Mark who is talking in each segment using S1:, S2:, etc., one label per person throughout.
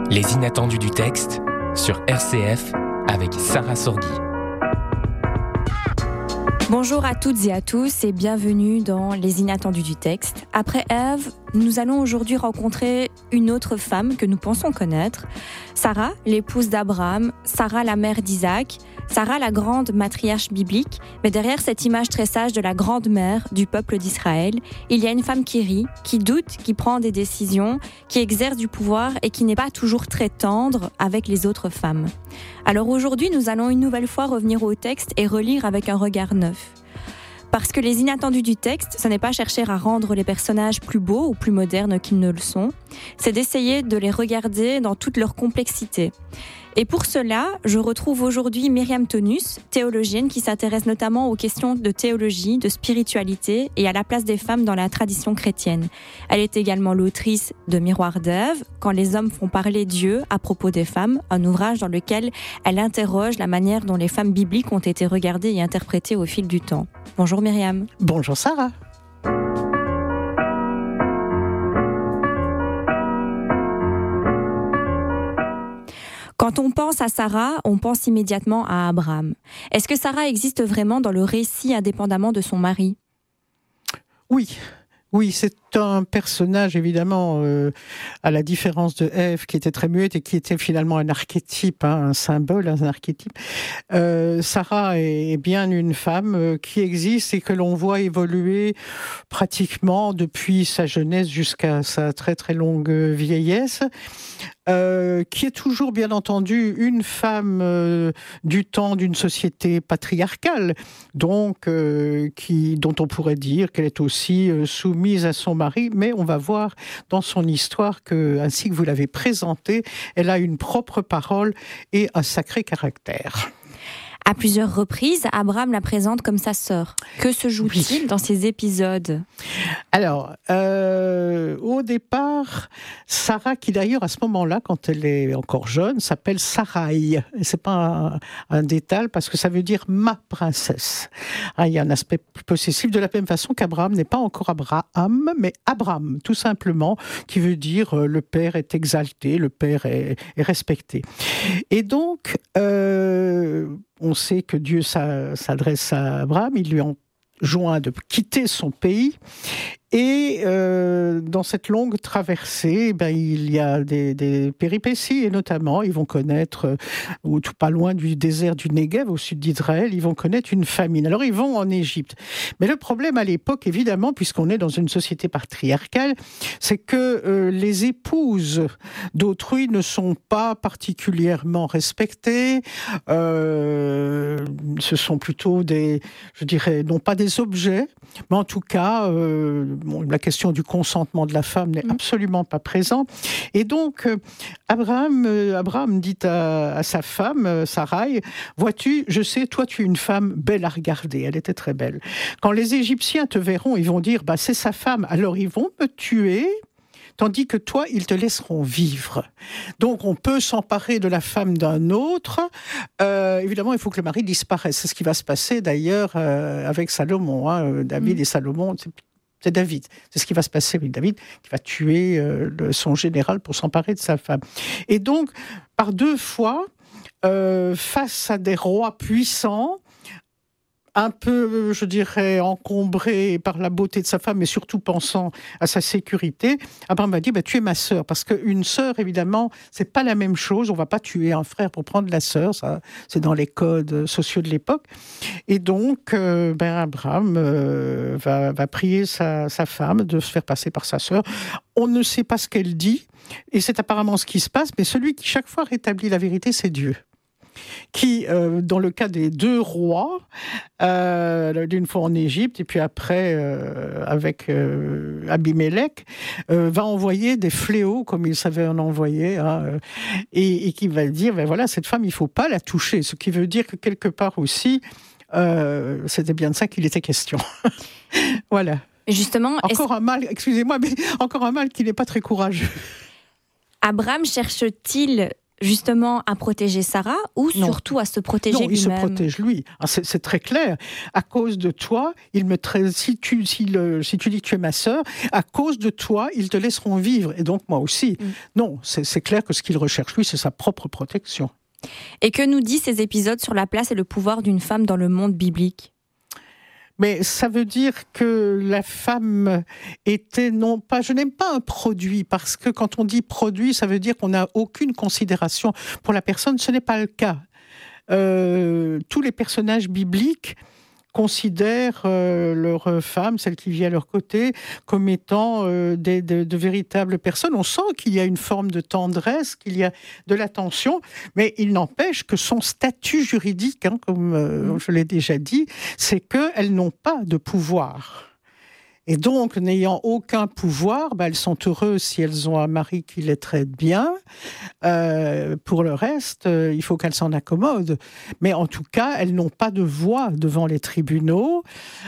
S1: Les inattendus du texte sur RCF avec Sarah Sorghi.
S2: Bonjour à toutes et à tous et bienvenue dans Les inattendus du texte. Après Ève, nous allons aujourd'hui rencontrer une autre femme que nous pensons connaître. Sarah, l'épouse d'Abraham, Sarah la mère d'Isaac, Sarah la grande matriarche biblique. Mais derrière cette image très sage de la grande mère du peuple d'Israël, il y a une femme qui rit, qui doute, qui prend des décisions, qui exerce du pouvoir et qui n'est pas toujours très tendre avec les autres femmes. Alors aujourd'hui, nous allons une nouvelle fois revenir au texte et relire avec un regard neuf. Parce que les inattendus du texte, ce n'est pas chercher à rendre les personnages plus beaux ou plus modernes qu'ils ne le sont, c'est d'essayer de les regarder dans toute leur complexité. Et pour cela, je retrouve aujourd'hui Myriam Tonus, théologienne qui s'intéresse notamment aux questions de théologie, de spiritualité et à la place des femmes dans la tradition chrétienne. Elle est également l'autrice de Miroir d'Ève, Quand les hommes font parler Dieu à propos des femmes, un ouvrage dans lequel elle interroge la manière dont les femmes bibliques ont été regardées et interprétées au fil du temps. Bonjour Myriam.
S3: Bonjour Sarah.
S2: Quand on pense à Sarah, on pense immédiatement à Abraham. Est-ce que Sarah existe vraiment dans le récit indépendamment de son mari ?
S3: Oui, c'est un personnage, évidemment, à la différence de Ève, qui était très muette et qui était finalement un archétype, un symbole, un archétype. Sarah est bien une femme qui existe et que l'on voit évoluer pratiquement depuis sa jeunesse jusqu'à sa très très longue vieillesse. Qui est toujours, bien entendu, une femme du temps d'une société patriarcale, donc dont on pourrait dire qu'elle est aussi soumise à son mari, mais on va voir dans son histoire que, ainsi que vous l'avez présentée, elle a une propre parole et un sacré caractère.
S2: À plusieurs reprises, Abraham la présente comme sa sœur. Que se joue-t-il dans ces épisodes ?
S3: Alors, au départ, Sarah, qui d'ailleurs à ce moment-là, quand elle est encore jeune, s'appelle Sarai. C'est pas un détail parce que ça veut dire ma princesse. Il y a un aspect plus possessif de la même façon qu'Abraham n'est pas encore Abraham, mais Abram, tout simplement, qui veut dire le père est exalté, le père est respecté. Et donc, on sait que Dieu s'adresse à Abraham, il lui enjoint de quitter son pays. Et dans cette longue traversée, il y a des péripéties, et notamment, ils vont connaître, ou tout pas loin du désert du Negev, au sud d'Israël, ils vont connaître une famine. Alors, ils vont en Égypte. Mais le problème à l'époque, évidemment, puisqu'on est dans une société patriarcale, c'est que les épouses d'autrui ne sont pas particulièrement respectées. Ce sont plutôt non pas des objets, mais en tout cas, la question du consentement de la femme n'est absolument pas présente. Et donc, Abraham dit à sa femme, Sarai, « Vois-tu, je sais, toi, tu es une femme belle à regarder. » Elle était très belle. Quand les Égyptiens te verront, ils vont dire, c'est sa femme, alors ils vont me tuer, tandis que toi, ils te laisseront vivre. Donc, on peut s'emparer de la femme d'un autre. Évidemment, il faut que le mari disparaisse. C'est ce qui va se passer, d'ailleurs, avec Salomon. David et Salomon, c'est David. C'est ce qui va se passer avec David, qui va tuer son général pour s'emparer de sa femme. Et donc, par deux fois, face à des rois puissants, un peu, je dirais, encombré par la beauté de sa femme, mais surtout pensant à sa sécurité, Abraham va dire, tu es ma sœur, parce qu'une sœur, évidemment, c'est pas la même chose, on va pas tuer un frère pour prendre la sœur, ça, c'est dans les codes sociaux de l'époque, et donc, Abraham va prier sa femme de se faire passer par sa sœur. On ne sait pas ce qu'elle dit, et c'est apparemment ce qui se passe, mais celui qui chaque fois rétablit la vérité, c'est Dieu. Qui, dans le cas des deux rois, d'une fois en Égypte et puis après avec Abimélec, va envoyer des fléaux comme il savait en envoyer, et qui va dire, voilà, cette femme, il ne faut pas la toucher. Ce qui veut dire que quelque part aussi, c'était bien de ça qu'il était question. Voilà.
S2: Justement,
S3: encore un mal qui n'est pas très courageux.
S2: Abraham cherche-t-il justement à protéger Sarah ou surtout à se protéger lui-même?
S3: Non, il se protège lui. C'est très clair. À cause de toi, si tu dis que tu es ma sœur, à cause de toi, ils te laisseront vivre. Et donc moi aussi. Non, c'est clair que ce qu'il recherche lui, c'est sa propre protection.
S2: Et que nous disent ces épisodes sur la place et le pouvoir d'une femme dans le monde biblique?
S3: Mais ça veut dire que la femme était non pas, je n'aime pas un produit, parce que quand on dit produit, ça veut dire qu'on n'a aucune considération pour la personne. Ce n'est pas le cas. Tous les personnages bibliques considèrent leur femme, celle qui vit à leur côté, comme étant de véritables personnes. On sent qu'il y a une forme de tendresse, qu'il y a de l'attention, mais il n'empêche que son statut juridique, comme je l'ai déjà dit, c'est qu'elles n'ont pas de pouvoir. Et donc, n'ayant aucun pouvoir, elles sont heureuses si elles ont un mari qui les traite bien. Pour le reste, il faut qu'elles s'en accommodent. Mais en tout cas, elles n'ont pas de voix devant les tribunaux.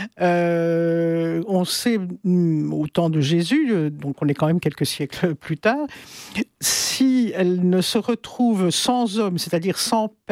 S3: On sait, au temps de Jésus, donc on est quand même quelques siècles plus tard, si elles ne se retrouvent sans homme, c'est-à-dire sans